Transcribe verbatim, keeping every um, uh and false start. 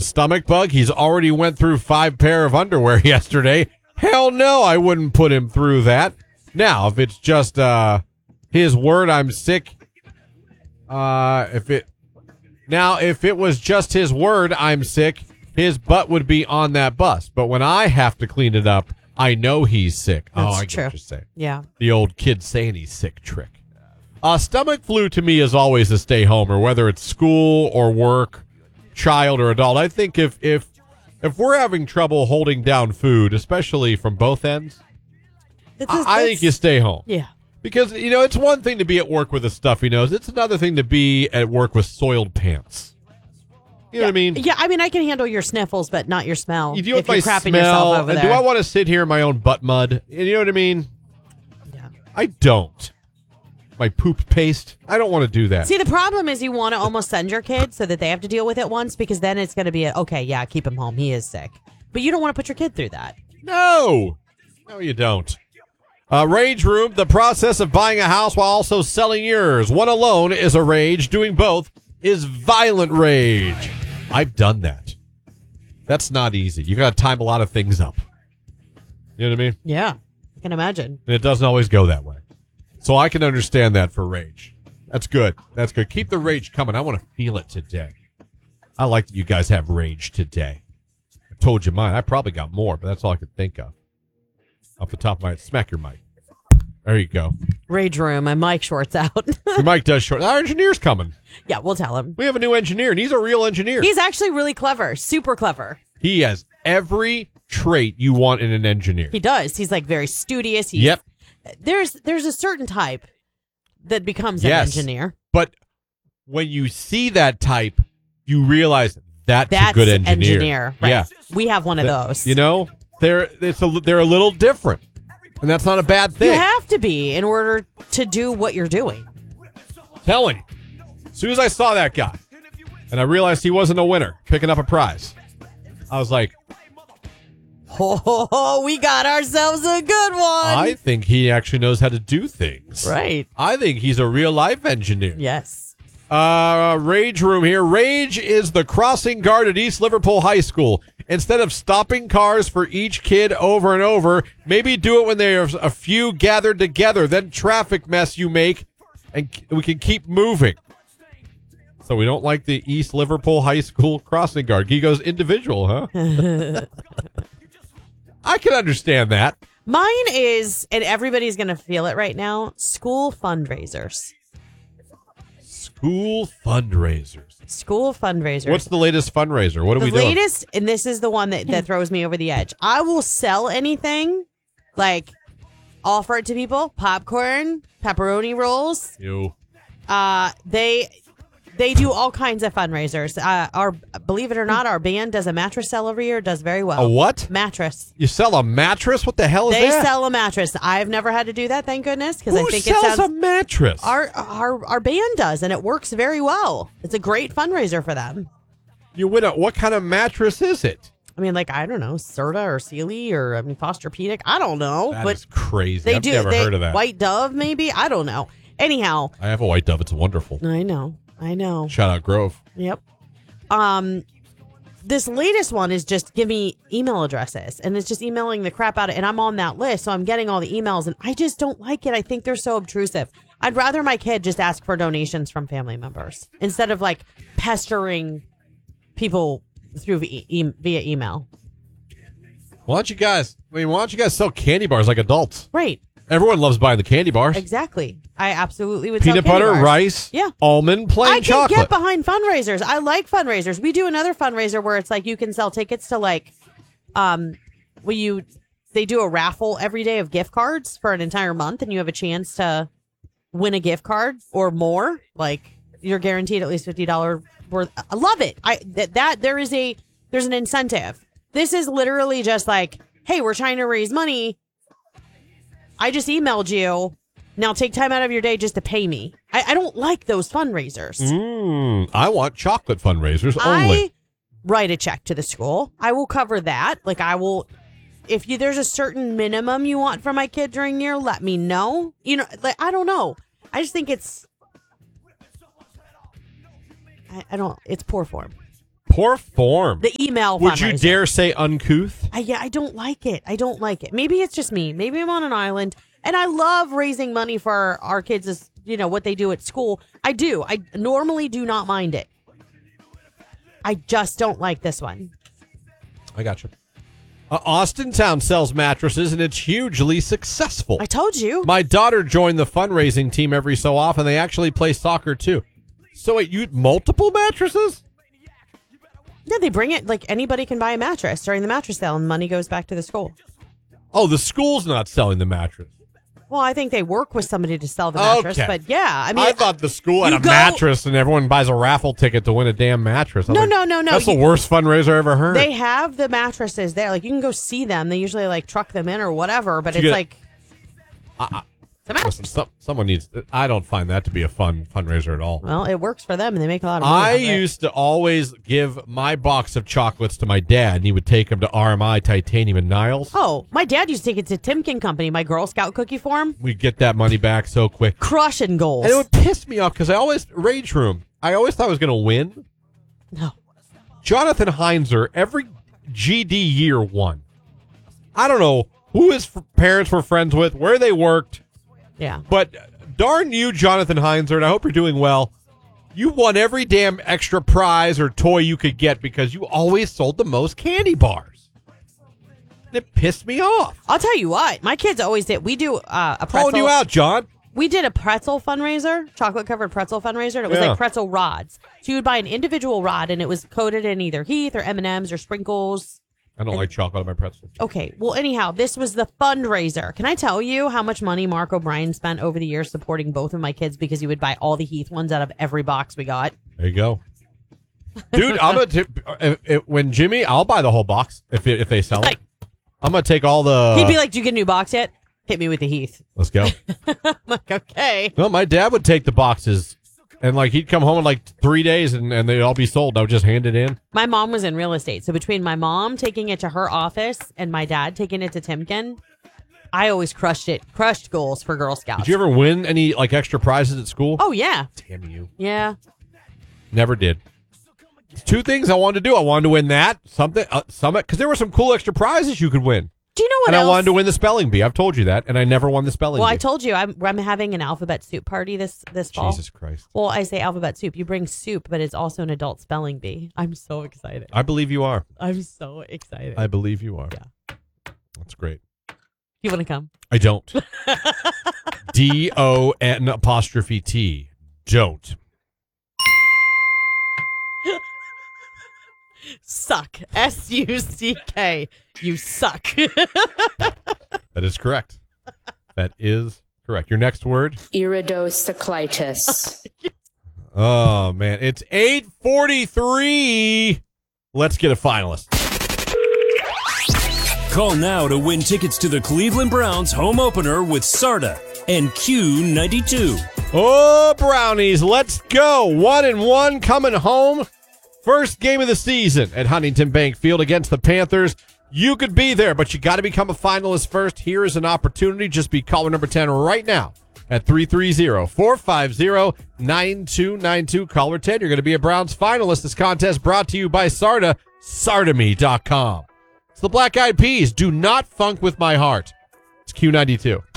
stomach bug. He's already went through five pair of underwear yesterday. Hell no, I wouldn't put him through that. Now, if it's just uh, his word, I'm sick. Uh, if it now, if it was just his word, I'm sick. His butt would be on that bus. But when I have to clean it up, I know he's sick. That's oh, I true. get what you're saying. Yeah. The old kid saying he's sick trick. Uh, stomach flu to me is always a stay homer, whether it's school or work, child or adult. I think if if if we're having trouble holding down food, especially from both ends, It's I, a- I think it's- you stay home. Yeah. Because, you know, it's one thing to be at work with a stuffy nose. It's another thing to be at work with soiled pants. You know what I mean? Yeah, I mean, I can handle your sniffles, but not your smell. You deal if with you're my crapping smell. yourself over and there. do I want to sit here in my own butt mud? You know what I mean? Yeah. I don't. My poop paste. I don't want to do that. See, the problem is you want to almost send your kid so that they have to deal with it once, because then it's going to be a, okay, yeah, keep him home. He is sick. But you don't want to put your kid through that. No. No, you don't. Uh, rage room, the process of buying a house while also selling yours. One alone is a rage. Doing both is violent rage. I've done that. That's not easy. You got to time a lot of things up. You know what I mean? Yeah, I can imagine. And it doesn't always go that way. So I can understand that for rage. That's good. That's good. Keep the rage coming. I want to feel it today. I like that you guys have rage today. I told you mine. I probably got more, but that's all I could think of. Off the top of my head. Smack your mic. There you go. Rage room. My mic shorts out. Your mic does short. Our engineer's coming. Yeah, we'll tell him. We have a new engineer, and he's a real engineer. He's actually really clever. Super clever. He has every trait you want in an engineer. He does. He's like very studious. He's, Yep. There's there's a certain type that becomes Yes. an engineer. But when you see that type, you realize that's, That's a good engineer. Right. Yeah. We have one of That- those. You know, they're it's a, they're a little different, and that's not a bad You thing. have to be in order to do what you're doing. Telling you, as soon as I saw that guy, and I realized he wasn't a winner picking up a prize, I was like, Oh, we got ourselves a good one. I think he actually knows how to do things. Right. I think he's a real life engineer. Yes. Uh, Rage room here. Rage is the crossing guard at East Liverpool High School. Instead of stopping cars for each kid over and over, maybe do it when there's a few gathered together. Then traffic mess you make, and we can keep moving. So we don't like the East Liverpool High School crossing guard. He goes individual, huh? I can understand that. Mine is, and everybody's going to feel it right now, school fundraisers. School fundraisers. School fundraisers. What's the latest fundraiser? What are the we doing? latest, and this is the one that, that throws me over the edge. I will sell anything, like offer it to people, popcorn, pepperoni rolls. You. Uh, they they do all kinds of fundraisers. Uh, our believe it or not, our band does a mattress sale every year. Does very well. A what? Mattress. You sell a mattress? What the hell is They that? sell a mattress. I've never had to do that, thank goodness, because I Who think sells it sounds. a mattress? Our our our band does, and it works very well. It's a great fundraiser for them. You win a, what kind of mattress is it? I mean, like I don't know, Serta or Sealy or I mean Fosterpedic. I don't know, That but is crazy. they I've do. never they, heard of that. White Dove, maybe. I don't know. Anyhow, I have a white dove. It's wonderful. I know, I know. Shout out Grove. Yep. Um, this latest one is just give me email addresses, and it's just emailing the crap out of. And I'm on that list, so I'm getting all the emails, and I just don't like it. I think they're so obtrusive. I'd rather my kid just ask for donations from family members instead of like pestering people through e- e- via email. Why don't you guys? I mean, why don't you guys sell candy bars like adults? Right. Everyone loves buying the candy bars. Exactly. I absolutely would. sell Peanut candy butter, bars. rice, Yeah. almond, plain I can chocolate. get behind fundraisers. I like fundraisers. We do another fundraiser where it's like you can sell tickets to like, um, where you they do a raffle every day of gift cards for an entire month, and you have a chance to win a gift card or more. Like you're guaranteed at least fifty dollars worth. I love it. I that, that there is a there's an incentive. This is literally just like, hey, we're trying to raise money. I just emailed you. Now take time out of your day just to pay me. I, I don't like those fundraisers. Mm, I want chocolate fundraisers only. I write a check to the school. I will cover that. Like I will, if you there's a certain minimum you want from my kid during the year, let me know. You know, like I don't know. I just think it's, I, I don't. It's poor form. Poor form. The email Would you fundraiser. dare say uncouth? I, yeah, I don't like it. I don't like it. Maybe it's just me. Maybe I'm on an island, and I love raising money for our, our kids. As you know what they do at school. I do. I normally do not mind it. I just don't like this one. I got you. Uh, Austin Town sells mattresses, and it's hugely successful. I told you. My daughter joined the fundraising team every so often. They actually play soccer, too. So wait, you multiple mattresses? Yeah, they bring it like anybody can buy a mattress during the mattress sale, and money goes back to the school. Oh, the school's not selling the mattress. Well, I think they work with somebody to sell the mattress, Okay. but yeah, I mean, I thought the school had you a go- mattress and everyone buys a raffle ticket to win a damn mattress. I was No, like, no, no, no. That's You- the worst fundraiser I ever heard. they have the mattresses there. Like you can go see them. They usually like truck them in or whatever, but You it's get- like I- it's a mattress. Listen, some, someone needs. I don't find that to be a fun fundraiser at all. Well, it works for them, and they make a lot of money. I off it. used to always give my box of chocolates to my dad, and he would take them to R M I, Titanium, and Niles. Oh, my dad used to take it to Timken Company, my Girl Scout cookie farm. We'd get that money back so quick. Crushing goals. And it would piss me off because I always, Rage Room, I always thought I was going to win. No. Jonathan Heinzer, every G D year won. I don't know who his f- parents were friends with, where they worked, Yeah. but darn you, Jonathan Heinzer, and I hope you're doing well. You won every damn extra prize or toy you could get because you always sold the most candy bars. And it pissed me off. I'll tell you what, my kids always did. We do uh, a pretzel. Calling you out, John. We did a pretzel fundraiser, chocolate covered pretzel fundraiser, and it was Yeah. like pretzel rods. So you would buy an individual rod, and it was coated in either Heath or M and M's or sprinkles. I don't like chocolate on my pretzel. Okay, well, anyhow, this was the fundraiser. Can I tell you how much money Mark O'Brien spent over the years supporting both of my kids because he would buy all the Heath ones out of every box we got? There you go. Dude, I'm gonna t- if, if, when Jimmy, I'll buy the whole box if it, if they sell it. Like- I'm gonna take all the. He'd be like, "Do you get a new box yet? Hit me with the Heath." Let's go. I'm like, okay. No, my dad would take the boxes, and like he'd come home in like three days, and, and they'd all be sold. I would just hand it in. My mom was in real estate, so between my mom taking it to her office and my dad taking it to Timken, I always crushed it, crushed goals for Girl Scouts. Did you ever win any like extra prizes at school? Oh yeah, Damn you! yeah. Never did. Two things I wanted to do. I wanted to win that something uh, summit because there were some cool extra prizes you could win. Do you know what And else? I wanted to win the spelling bee. I've told you that, and I never won the spelling well, bee. I told you I'm I'm having an alphabet soup party this this fall. Jesus Christ! Well, I say alphabet soup. You bring soup, but it's also an adult spelling bee. I'm so excited. I believe you are. I'm so excited. I believe you are. Yeah. That's great. You want to come? I don't. D O N apostrophe T. Don't. Suck. S U C K. You suck. That is correct. That is correct. Your next word? Iridocyclitis. Oh, man. It's eight forty-three. Let's get a finalist. Call now to win tickets to the Cleveland Browns home opener with Sarda and Q ninety-two. Oh, Brownies, let's go. One and one coming home. First game of the season at Huntington Bank Field against the Panthers. You could be there, but you got to become a finalist first. Here is an opportunity. Just be caller number ten right now at three three zero, four five zero, nine two nine two. Caller ten, you're going to be a Browns finalist. This contest brought to you by Sarda, sardame dot com. It's the Black Eyed Peas. Do not funk with my heart. It's Q ninety-two.